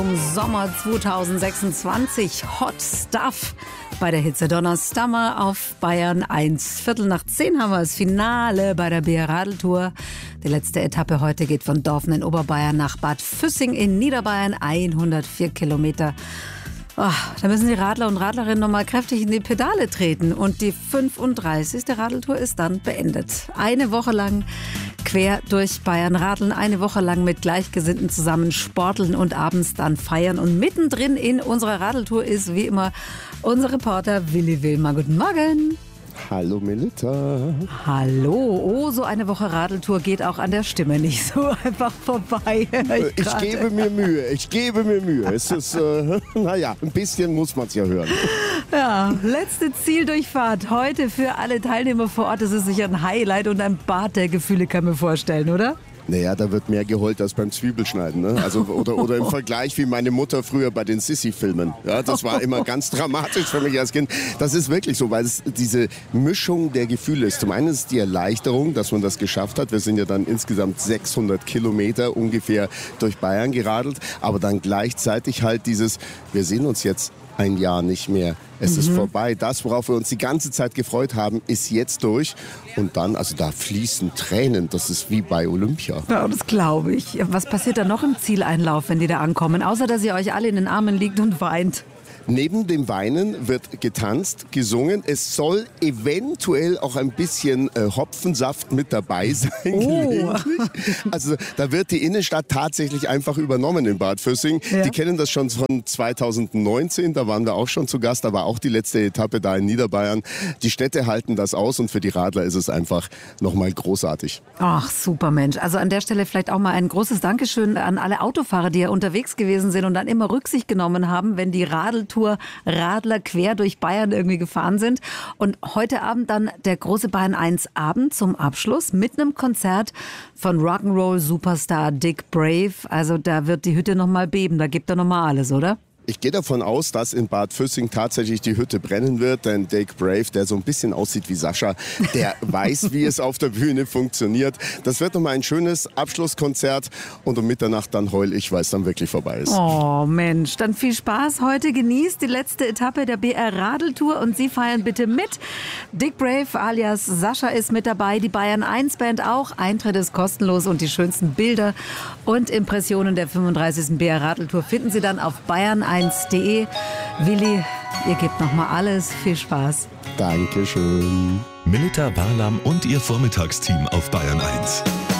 Sommer 2026, Hot Stuff bei der Hitze Donnerstammer auf Bayern 1. 9:15 haben wir das Finale bei der BR-Radeltour. Die letzte Etappe heute geht von Dorfen in Oberbayern nach Bad Füssing in Niederbayern, 104 Kilometer. Oh, da müssen die Radler und Radlerinnen nochmal kräftig in die Pedale treten. Und die 35. Radeltour ist dann beendet. Eine Woche lang quer durch Bayern radeln, eine Woche lang mit Gleichgesinnten zusammen sporteln und abends dann feiern. Und mittendrin in unserer Radeltour ist wie immer unser Reporter Willi Wilmer. Guten Morgen. Hallo Melita. Hallo. Oh, so eine Woche Radeltour geht auch an der Stimme nicht so einfach vorbei. Ich gebe mir Mühe. Es ist, naja, ein bisschen muss man es ja hören. Ja, letzte Zieldurchfahrt heute für alle Teilnehmer vor Ort. Das ist sicher ein Highlight und ein Bad der Gefühle, kann man vorstellen, oder? Naja, da wird mehr geheult als beim Zwiebelschneiden. Ne? Also, oder im Vergleich wie meine Mutter früher bei den Sissi-Filmen. Ja, das war immer ganz dramatisch für mich als Kind. Das ist wirklich so, weil es diese Mischung der Gefühle ist. Zum einen ist die Erleichterung, dass man das geschafft hat. Wir sind ja dann insgesamt 600 Kilometer ungefähr durch Bayern geradelt. Aber dann gleichzeitig halt dieses, wir sehen uns jetzt ein Jahr nicht mehr. Es ist vorbei. Das, worauf wir uns die ganze Zeit gefreut haben, ist jetzt durch. Und dann, also da fließen Tränen. Das ist wie bei Olympia. Ja, das glaube ich. Was passiert da noch im Zieleinlauf, wenn die da ankommen? Außer, dass ihr euch alle in den Armen liegt und weint. Neben dem Weinen wird getanzt, gesungen. Es soll eventuell auch ein bisschen Hopfensaft mit dabei sein. Oh. Also da wird die Innenstadt tatsächlich einfach übernommen in Bad Füssing. Ja. Die kennen das schon von 2019, da waren wir auch schon zu Gast. Da war auch die letzte Etappe da in Niederbayern. Die Städte halten das aus und für die Radler ist es einfach nochmal großartig. Ach, super Mensch. Also an der Stelle vielleicht auch mal ein großes Dankeschön an alle Autofahrer, die ja unterwegs gewesen sind und dann immer Rücksicht genommen haben, wenn die Radler quer durch Bayern irgendwie gefahren sind. Und heute Abend dann der große Bayern 1 Abend zum Abschluss mit einem Konzert von Rock'n'Roll Superstar Dick Brave. Also da wird die Hütte nochmal beben, da gibt er nochmal alles, oder? Ich gehe davon aus, dass in Bad Füssing tatsächlich die Hütte brennen wird, denn Dick Brave, der so ein bisschen aussieht wie Sascha, der weiß, wie es auf der Bühne funktioniert. Das wird nochmal ein schönes Abschlusskonzert und um Mitternacht dann heul ich, weil es dann wirklich vorbei ist. Oh Mensch, dann viel Spaß heute. Genießt die letzte Etappe der BR-Radeltour und Sie feiern bitte mit. Dick Brave alias Sascha ist mit dabei, die Bayern 1 Band auch. Eintritt ist kostenlos und die schönsten Bilder und Impressionen der 35. BR-Radeltour finden Sie dann auf bayern1.de. Willi, ihr gebt nochmal alles. Viel Spaß. Dankeschön. Melita Barlam und ihr Vormittagsteam auf Bayern 1.